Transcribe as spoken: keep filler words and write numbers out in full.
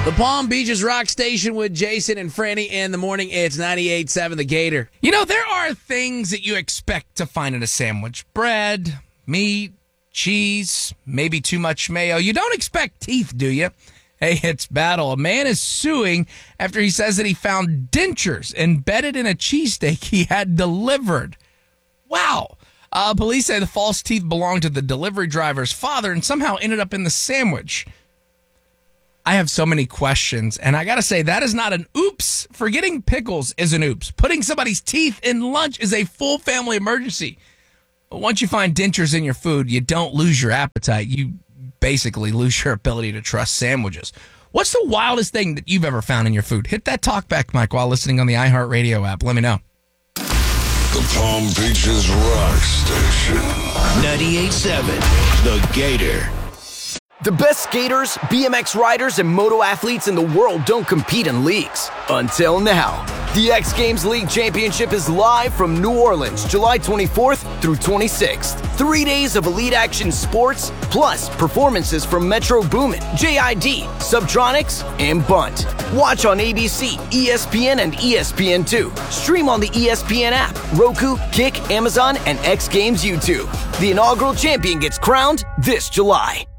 The Palm Beaches Rock Station with Jason and Franny in the morning. It's ninety-eight point seven The Gator. You know, there are things that you expect to find in a sandwich. Bread, meat, cheese, maybe too much mayo. You don't expect teeth, do you? Hey, it's battle. A man is suing after he says that he found dentures embedded in a cheesesteak he had delivered. Wow. Uh, police say the false teeth belonged to the delivery driver's father and somehow ended up in the sandwich. I have so many questions, and I got to say, that is not an oops. Forgetting pickles is an oops. Putting somebody's teeth in lunch is a full family emergency. But once you find dentures in your food, you don't lose your appetite. You basically lose your ability to trust sandwiches. What's the wildest thing that you've ever found in your food? Hit that talkback mic while listening on the iHeartRadio app. Let me know. The Palm Beaches Rock Station. ninety-eight point seven The Gator. The best skaters, B M X riders, and moto athletes in the world don't compete in leagues. Until now. The X Games League Championship is live from New Orleans, July twenty-fourth through twenty-sixth. Three days of elite action sports, plus performances from Metro Boomin, J I D, Subtronics, and Bunt. Watch on A B C, E S P N, and E S P N two. Stream on the E S P N app, Roku, Kick, Amazon, and X Games YouTube. The inaugural champion gets crowned this July.